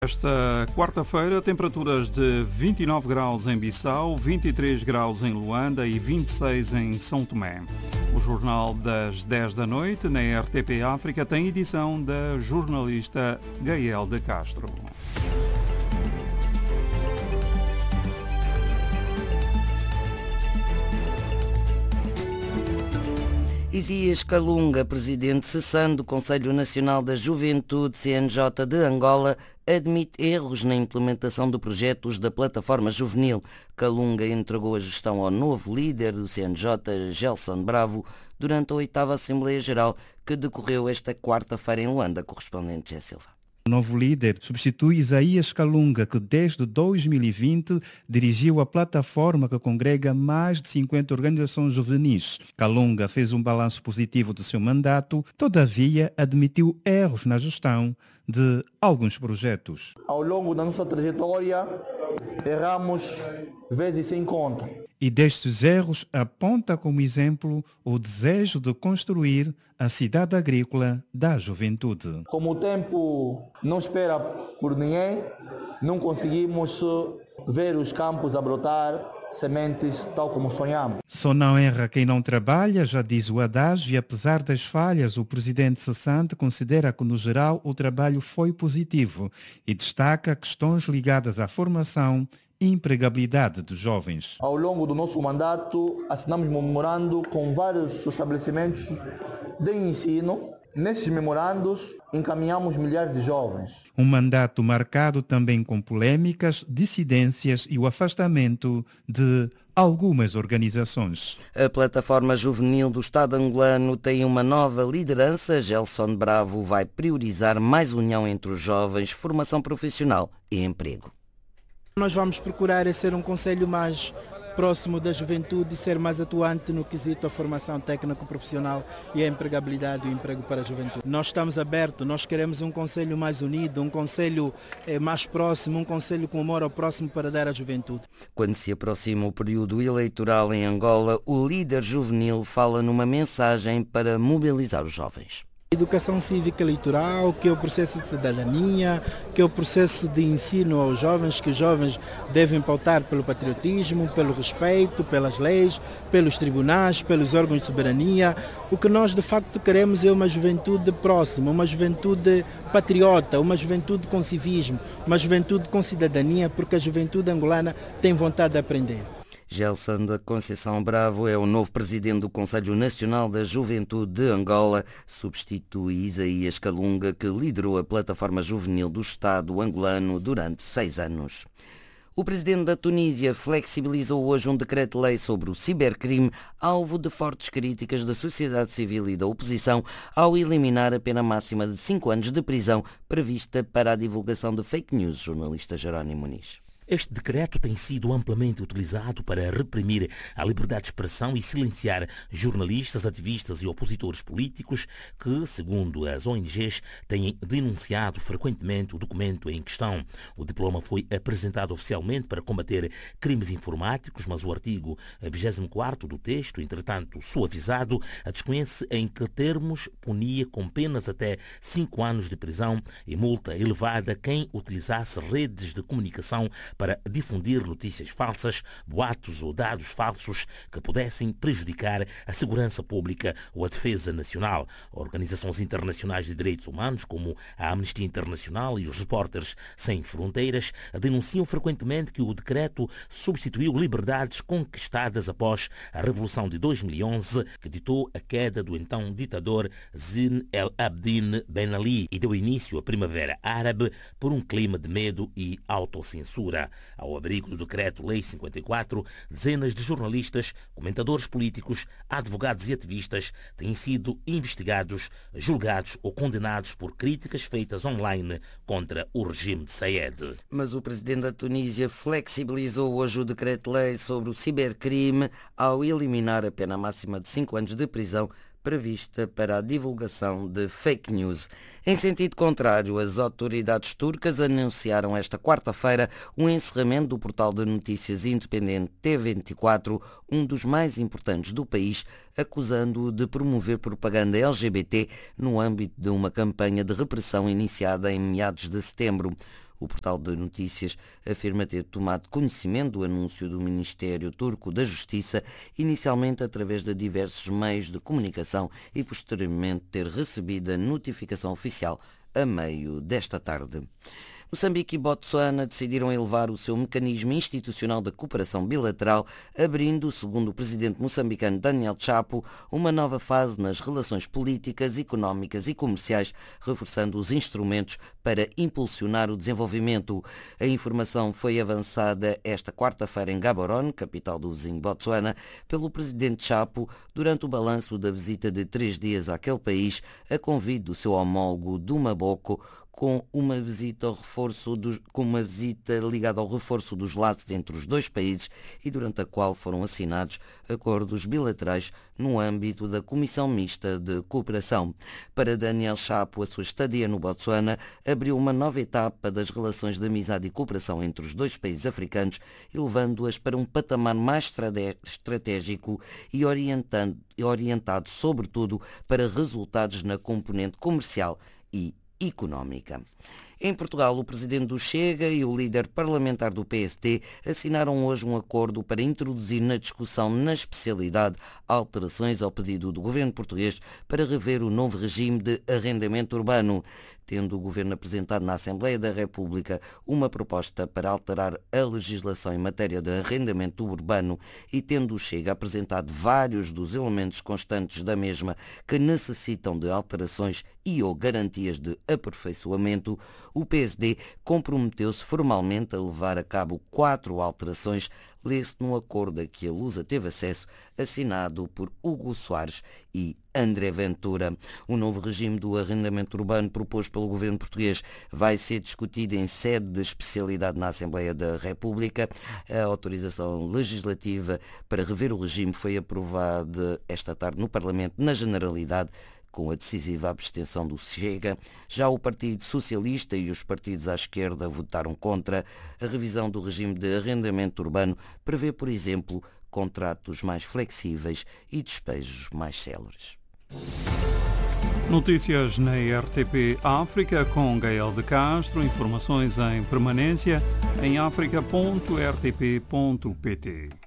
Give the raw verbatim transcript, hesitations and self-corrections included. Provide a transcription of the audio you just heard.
Esta quarta-feira, temperaturas de vinte e nove graus em Bissau, vinte e três graus em Luanda e vinte e seis em São Tomé. O Jornal das dez da noite, na R T P África, tem edição da jornalista Gael de Castro. Isias Kalunga, presidente cessante do Conselho Nacional da Juventude, C N J de Angola, admite erros na implementação de projetos da plataforma juvenil. Kalunga entregou a gestão ao novo líder do C N J, Gelson Bravo, durante a oitava Assembleia Geral, que decorreu esta quarta-feira em Luanda. Correspondente Jé Silva. O novo líder substitui Isaías Kalunga, que desde dois mil e vinte dirigiu a plataforma que congrega mais de cinquenta organizações juvenis. Kalunga fez um balanço positivo do seu mandato, todavia admitiu erros na gestão de alguns projetos. Ao longo da nossa trajetória, erramos vezes sem conta. E destes erros aponta como exemplo o desejo de construir a cidade agrícola da juventude. Como o tempo não espera por ninguém, não conseguimos ver os campos a brotar sementes tal como sonhamos. Só não erra quem não trabalha, já diz o adágio, e apesar das falhas, o presidente cessante considera que, no geral, o trabalho foi positivo e destaca questões ligadas à formação e empregabilidade dos jovens. Ao longo do nosso mandato, assinamos memorando com vários estabelecimentos de ensino. Nesses memorandos, encaminhamos milhares de jovens. Um mandato marcado também com polêmicas, dissidências e o afastamento de algumas organizações. A plataforma juvenil do Estado angolano tem uma nova liderança. Gelson Bravo vai priorizar mais união entre os jovens, formação profissional e emprego. Nós vamos procurar ser um conselho mais próximo da juventude e ser mais atuante no quesito da formação técnico-profissional e a empregabilidade e o emprego para a juventude. Nós estamos abertos, nós queremos um conselho mais unido, um conselho eh, mais próximo, um conselho com amor ao próximo para dar à juventude. Quando se aproxima o período eleitoral em Angola, o líder juvenil fala numa mensagem para mobilizar os jovens. Educação cívica eleitoral, que é o processo de cidadania, que é o processo de ensino aos jovens, que os jovens devem pautar pelo patriotismo, pelo respeito, pelas leis, pelos tribunais, pelos órgãos de soberania. O que nós de facto queremos é uma juventude próxima, uma juventude patriota, uma juventude com civismo, uma juventude com cidadania, porque a juventude angolana tem vontade de aprender. Gelson da Conceição Bravo é o novo presidente do Conselho Nacional da Juventude de Angola, substitui Isaías Kalunga, que liderou a plataforma juvenil do Estado angolano durante seis anos. O presidente da Tunísia flexibilizou hoje um decreto-lei sobre o cibercrime, alvo de fortes críticas da sociedade civil e da oposição, ao eliminar a pena máxima de cinco anos de prisão prevista para a divulgação de fake news. Jornalista Jerónimo Muniz. Este decreto tem sido amplamente utilizado para reprimir a liberdade de expressão e silenciar jornalistas, ativistas e opositores políticos que, segundo as O N Gs, têm denunciado frequentemente o documento em questão. O diploma foi apresentado oficialmente para combater crimes informáticos, mas o artigo vigésimo quarto do texto, entretanto suavizado, desconhece em que termos punia com penas até cinco anos de prisão e multa elevada quem utilizasse redes de comunicação para difundir notícias falsas, boatos ou dados falsos que pudessem prejudicar a segurança pública ou a defesa nacional. Organizações internacionais de direitos humanos, como a Amnistia Internacional e os Repórteres Sem Fronteiras, denunciam frequentemente que o decreto substituiu liberdades conquistadas após a Revolução de dois mil e onze, que ditou a queda do então ditador Zine El Abidine Ben Ali e deu início à Primavera Árabe por um clima de medo e autocensura. Ao abrigo do Decreto-Lei cinquenta e quatro, dezenas de jornalistas, comentadores políticos, advogados e ativistas têm sido investigados, julgados ou condenados por críticas feitas online contra o regime de Sayed. Mas o presidente da Tunísia flexibilizou hoje o Decreto-Lei sobre o cibercrime ao eliminar a pena máxima de cinco anos de prisão prevista para a divulgação de fake news. Em sentido contrário, as autoridades turcas anunciaram esta quarta-feira o encerramento do portal de notícias independente T vinte e quatro, um dos mais importantes do país, acusando-o de promover propaganda L G B T no âmbito de uma campanha de repressão iniciada em meados de setembro. O portal de notícias afirma ter tomado conhecimento do anúncio do Ministério Turco da Justiça, inicialmente através de diversos meios de comunicação e posteriormente ter recebido a notificação oficial a meio desta tarde. Moçambique e Botsuana decidiram elevar o seu mecanismo institucional de cooperação bilateral, abrindo, segundo o presidente moçambicano Daniel Chapo, uma nova fase nas relações políticas, económicas e comerciais, reforçando os instrumentos para impulsionar o desenvolvimento. A informação foi avançada esta quarta-feira em Gaborone, capital do vizinho Botsuana, pelo presidente Chapo, durante o balanço da visita de três dias àquele país, a convite do seu homólogo Duma Boko, com uma visita ao reforço dos, com uma visita ligada ao reforço dos laços entre os dois países e durante a qual foram assinados acordos bilaterais no âmbito da Comissão Mista de Cooperação. Para Daniel Chapo, a sua estadia no Botsuana abriu uma nova etapa das relações de amizade e cooperação entre os dois países africanos, elevando-as para um patamar mais estratégico e orientando, orientado, sobretudo, para resultados na componente comercial e económica. Em Portugal, o presidente do Chega e o líder parlamentar do P S D assinaram hoje um acordo para introduzir na discussão na especialidade alterações ao pedido do governo português para rever o novo regime de arrendamento urbano, tendo o governo apresentado na Assembleia da República uma proposta para alterar a legislação em matéria de arrendamento urbano e tendo o Chega apresentado vários dos elementos constantes da mesma que necessitam de alterações e ou garantias de aperfeiçoamento, o P S D comprometeu-se formalmente a levar a cabo quatro alterações, lê-se num acordo a que a Lusa teve acesso, assinado por Hugo Soares e André Ventura. O novo regime do arrendamento urbano proposto pelo governo português vai ser discutido em sede de especialidade na Assembleia da República. A autorização legislativa para rever o regime foi aprovada esta tarde no Parlamento na Generalidade, com a decisiva abstenção do Chega. Já o Partido Socialista e os partidos à esquerda votaram contra. A revisão do regime de arrendamento urbano prevê, por exemplo, contratos mais flexíveis e despejos mais céleres. Notícias na R T P África com Gael de Castro. Informações em permanência em africa ponto r t p ponto p t.